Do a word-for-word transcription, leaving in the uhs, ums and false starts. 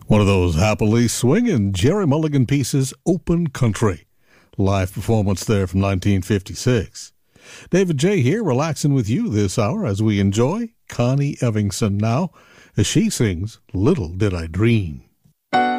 One of those happily swinging Jerry Mulligan pieces, Open Country. Live performance there from nineteen fifty-six. David J. here, relaxing with you this hour as we enjoy Connie Evingson now, as she sings Little Did I Dream.